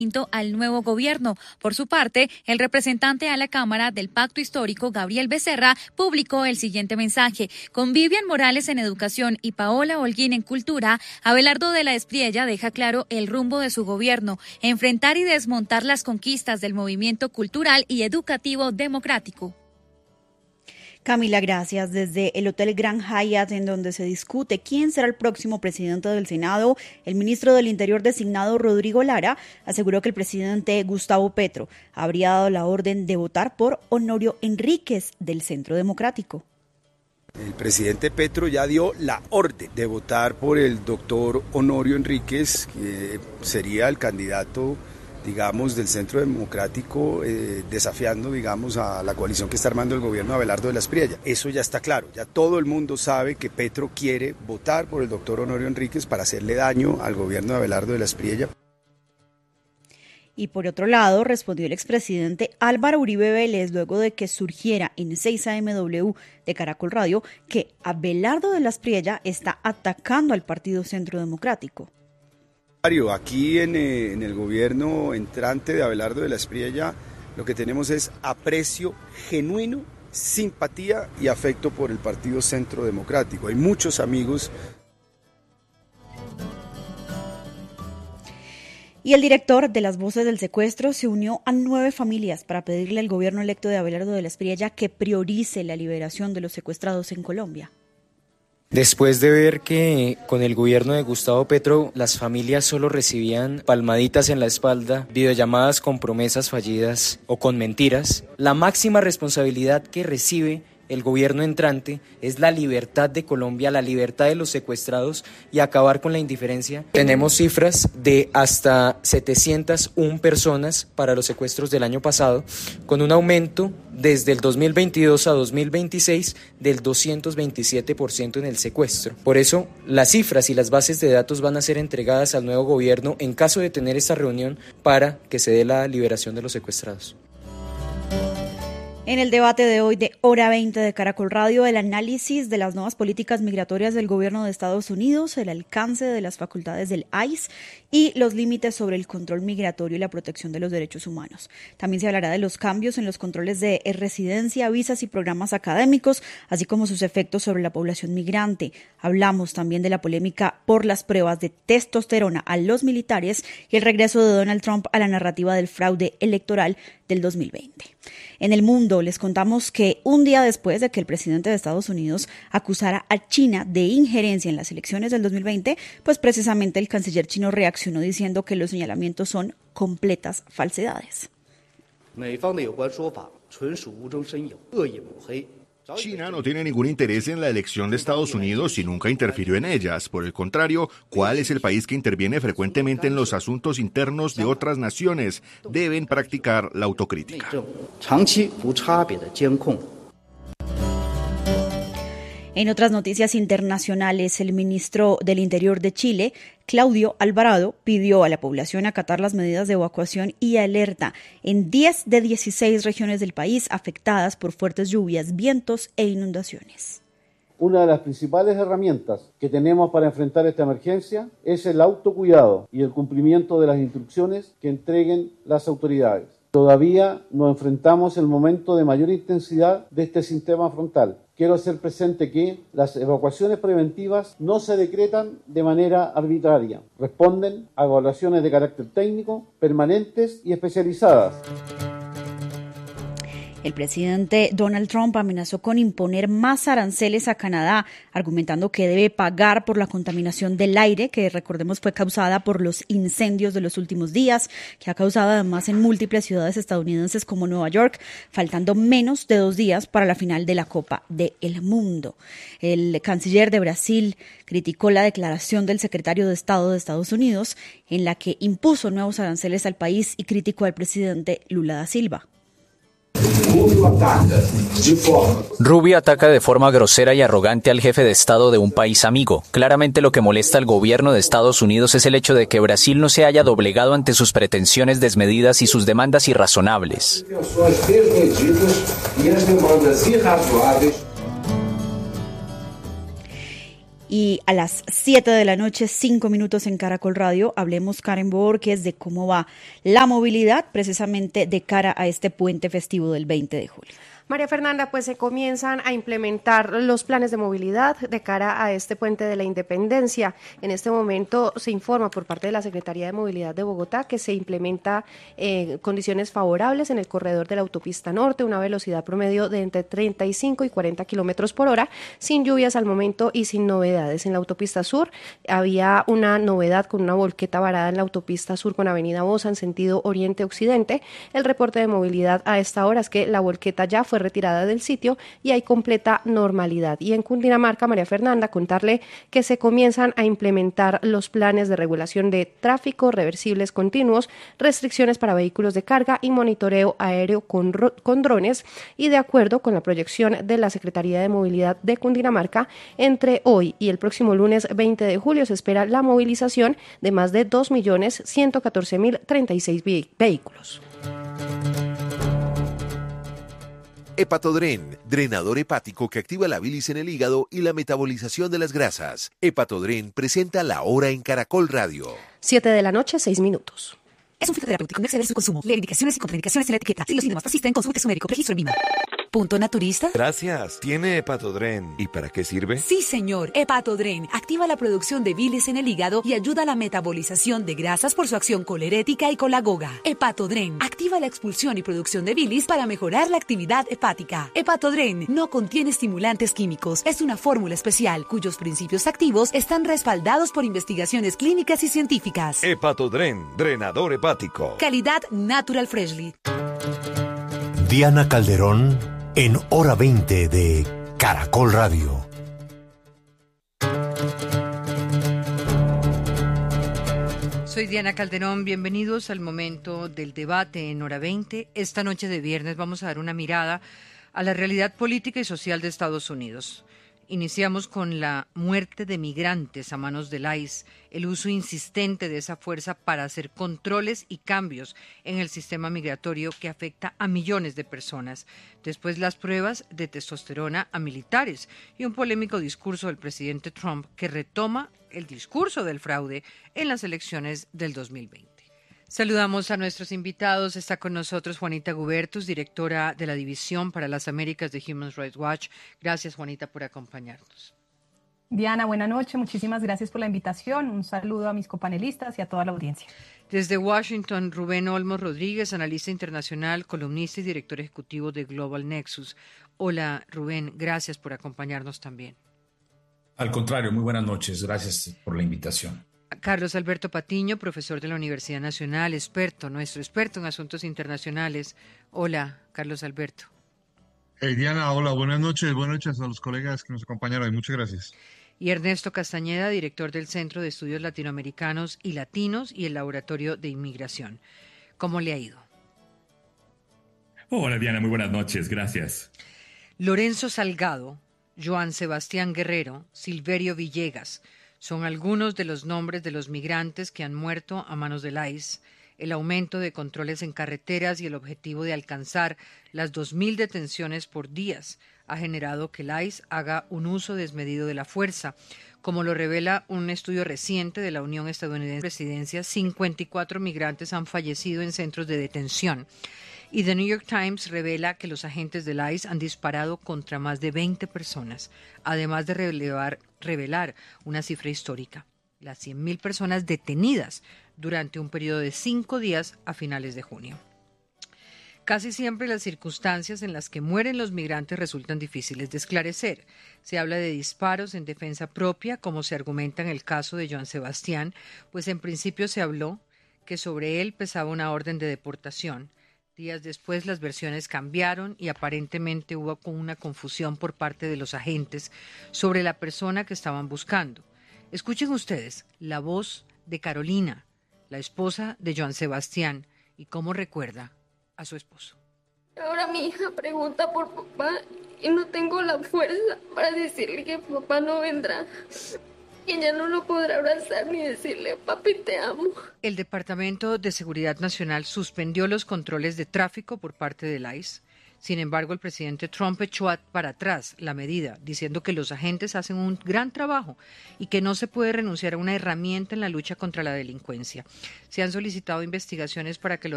al nuevo gobierno. Por su parte, el representante a la Cámara del Pacto Histórico, Gabriel Becerra, publicó el siguiente mensaje. Con Vivian Morales en Educación y Paola Holguín en Cultura, Abelardo de la Espriella deja claro el rumbo de su gobierno, enfrentar y desmontar las conquistas del movimiento cultural y educativo democrático. Camila, gracias. Desde el Hotel Grand Hyatt, en donde se discute quién será el próximo presidente del Senado, el ministro del Interior designado, Rodrigo Lara, aseguró que el presidente Gustavo Petro habría dado la orden de votar por Honorio Enríquez del Centro Democrático. El presidente Petro ya dio la orden de votar por el doctor Honorio Enríquez, que sería el candidato, digamos, del Centro Democrático, desafiando, digamos, a la coalición que está armando el gobierno de Abelardo de la Espriella. Eso ya está claro, ya todo el mundo sabe que Petro quiere votar por el doctor Honorio Enríquez para hacerle daño al gobierno de Abelardo de la Espriella. Y por otro lado, respondió el expresidente Álvaro Uribe Vélez luego de que surgiera en 6AMW de Caracol Radio que Abelardo de la Espriella está atacando al Partido Centro Democrático. Aquí en el gobierno entrante de Abelardo de la Espriella lo que tenemos es aprecio genuino, simpatía y afecto por el Partido Centro Democrático. Hay muchos amigos. Y el director de Las Voces del Secuestro se unió a 9 familias para pedirle al gobierno electo de Abelardo de la Espriella que priorice la liberación de los secuestrados en Colombia. Después de ver que con el gobierno de Gustavo Petro las familias solo recibían palmaditas en la espalda, videollamadas con promesas fallidas o con mentiras, la máxima responsabilidad que recibe el gobierno entrante es la libertad de Colombia, la libertad de los secuestrados y acabar con la indiferencia. Tenemos cifras de hasta 701 personas para los secuestros del año pasado, con un aumento desde el 2022 a 2026 del 227% en el secuestro. Por eso, las cifras y las bases de datos van a ser entregadas al nuevo gobierno en caso de tener esta reunión para que se dé la liberación de los secuestrados. En el debate de hoy de Hora 20 de Caracol Radio, el análisis de las nuevas políticas migratorias del gobierno de Estados Unidos, el alcance de las facultades del ICE y los límites sobre el control migratorio y la protección de los derechos humanos. También se hablará de los cambios en los controles de residencia, visas y programas académicos, así como sus efectos sobre la población migrante. Hablamos también de la polémica por las pruebas de testosterona a los militares y el regreso de Donald Trump a la narrativa del fraude electoral del 2020. En el mundo les contamos que un día después de que el presidente de Estados Unidos acusara a China de injerencia en las elecciones del 2020, pues precisamente el canciller chino reaccionó diciendo que los señalamientos son completas falsedades. China no tiene ningún interés en la elección de Estados Unidos y nunca interfirió en ellas. Por el contrario, ¿cuál es el país que interviene frecuentemente en los asuntos internos de otras naciones? Deben practicar la autocrítica. En otras noticias internacionales, el ministro del Interior de Chile, Claudio Alvarado, pidió a la población acatar las medidas de evacuación y alerta en 10 de 16 regiones del país afectadas por fuertes lluvias, vientos e inundaciones. Una de las principales herramientas que tenemos para enfrentar esta emergencia es el autocuidado y el cumplimiento de las instrucciones que entreguen las autoridades. Todavía nos enfrentamos el momento de mayor intensidad de este sistema frontal. Quiero hacer presente que las evacuaciones preventivas no se decretan de manera arbitraria. Responden a evaluaciones de carácter técnico, permanentes y especializadas. El presidente Donald Trump amenazó con imponer más aranceles a Canadá, argumentando que debe pagar por la contaminación del aire, que recordemos fue causada por los incendios de los últimos días, que ha causado además en múltiples ciudades estadounidenses como Nueva York, faltando menos de 2 días para la final de la Copa del Mundo. El canciller de Brasil criticó la declaración del secretario de Estado de Estados Unidos, en la que impuso nuevos aranceles al país y criticó al presidente Lula da Silva. Rubio ataca de forma grosera y arrogante al jefe de Estado de un país amigo. Claramente lo que molesta al gobierno de Estados Unidos es el hecho de que Brasil no se haya doblegado ante sus pretensiones desmedidas y sus demandas irrazonables. Y a las 7 de la noche, 5 minutos en Caracol Radio, hablemos, Karen Borges, de cómo va la movilidad precisamente de cara a este puente festivo del 20 de julio. María Fernanda, pues se comienzan a implementar los planes de movilidad de cara a este puente de la Independencia. En este momento se informa por parte de la Secretaría de Movilidad de Bogotá que se implementa condiciones favorables en el corredor de la autopista norte, una velocidad promedio de entre 35 y 40 kilómetros por hora, sin lluvias al momento y sin novedades. En la autopista sur había una novedad con una volqueta varada en la autopista sur con avenida Bosa en sentido oriente-occidente. El reporte de movilidad a esta hora es que la volqueta ya fue retirada del sitio y hay completa normalidad. Y en Cundinamarca, María Fernanda, contarle que se comienzan a implementar los planes de regulación de tráfico, reversibles continuos, restricciones para vehículos de carga y monitoreo aéreo con drones. Y de acuerdo con la proyección de la Secretaría de Movilidad de Cundinamarca, entre hoy y el próximo lunes 20 de julio se espera la movilización de más de 2.114.036 vehículos. Hepatodren, drenador hepático que activa la bilis en el hígado y la metabolización de las grasas. Hepatodren presenta La Hora en Caracol Radio. 7 de la noche, 6 minutos. Es un fitoterapéutico, no exceder su consumo. Lee indicaciones y contraindicaciones en la etiqueta. Si los síntomas persisten, consulte a su médico. Registro en Lima. ¿Punto naturista? Gracias. ¿Tiene Hepatodren? ¿Y para qué sirve? Sí, señor. Hepatodren activa la producción de bilis en el hígado y ayuda a la metabolización de grasas por su acción colerética y colagoga. Hepatodren activa la expulsión y producción de bilis para mejorar la actividad hepática. Hepatodren no contiene estimulantes químicos. Es una fórmula especial cuyos principios activos están respaldados por investigaciones clínicas y científicas. Hepatodren, drenador hepático. Calidad Natural Freshly. Diana Calderón en Hora 20 de Caracol Radio. Soy Diana Calderón, bienvenidos al momento del debate en Hora 20. Esta noche de viernes vamos a dar una mirada a la realidad política y social de Estados Unidos. Iniciamos con la muerte de migrantes a manos del ICE, el uso insistente de esa fuerza para hacer controles y cambios en el sistema migratorio que afecta a millones de personas. Después las pruebas de testosterona a militares y un polémico discurso del presidente Trump que retoma el discurso del fraude en las elecciones del 2020. Saludamos a nuestros invitados. Está con nosotros Juanita Gubertus, directora de la División para las Américas de Human Rights Watch. Gracias, Juanita, por acompañarnos. Diana, buenas noches. Muchísimas gracias por la invitación. Un saludo a mis copanelistas y a toda la audiencia. Desde Washington, Rubén Olmos Rodríguez, analista internacional, columnista y director ejecutivo de Global Nexus. Hola, Rubén. Gracias por acompañarnos también. Al contrario, muy buenas noches. Gracias por la invitación. Carlos Alberto Patiño, profesor de la Universidad Nacional, nuestro experto en asuntos internacionales. Hola, Carlos Alberto. Hey, Diana, hola, buenas noches a los colegas que nos acompañaron hoy. Muchas gracias. Y Ernesto Castañeda, director del Centro de Estudios Latinoamericanos y Latinos y el Laboratorio de Inmigración. ¿Cómo le ha ido? Hola, Diana, muy buenas noches. Gracias. Lorenzo Salgado, Joan Sebastián Guerrero, Silverio Villegas, son algunos de los nombres de los migrantes que han muerto a manos del ICE. El aumento de controles en carreteras y el objetivo de alcanzar las 2.000 detenciones por día ha generado que el ICE haga un uso desmedido de la fuerza. Como lo revela un estudio reciente de la Unión Estadounidense de Presidencia, 54 migrantes han fallecido en centros de detención. Y The New York Times revela que los agentes del ICE han disparado contra más de 20 personas, además de revelar una cifra histórica, las 100.000 personas detenidas durante un periodo de 5 días a finales de junio. Casi siempre las circunstancias en las que mueren los migrantes resultan difíciles de esclarecer. Se habla de disparos en defensa propia, como se argumenta en el caso de Joan Sebastián, pues en principio se habló que sobre él pesaba una orden de deportación. Días después las versiones cambiaron y aparentemente hubo una confusión por parte de los agentes sobre la persona que estaban buscando. Escuchen ustedes la voz de Carolina, la esposa de Joan Sebastián, y cómo recuerda a su esposo. Ahora mi hija pregunta por papá y no tengo la fuerza para decirle que papá no vendrá. Y ella no lo podrá abrazar ni decirle, papi, te amo. El Departamento de Seguridad Nacional suspendió los controles de tráfico por parte del ICE. Sin embargo, el presidente Trump echó para atrás la medida, diciendo que los agentes hacen un gran trabajo y que no se puede renunciar a una herramienta en la lucha contra la delincuencia. Se han solicitado investigaciones para que los